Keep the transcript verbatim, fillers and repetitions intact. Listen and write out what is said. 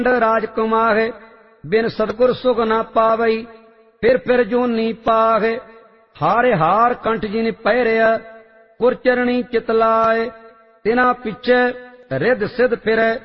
राजकुमार बिन सतगुर सुख न पावई फिर फिर जूनी पाह हारे हार कंठ जिन पैरिया कुरचरणी चितलाए तिना पिछे रिद सिद्ध फिरै